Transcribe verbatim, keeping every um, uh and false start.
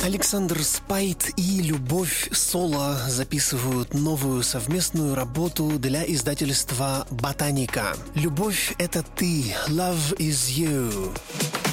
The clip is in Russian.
Александр Спайт и Любовь Соло записывают новую совместную работу для издательства «Ботаника». «Любовь — это ты», «Love is you».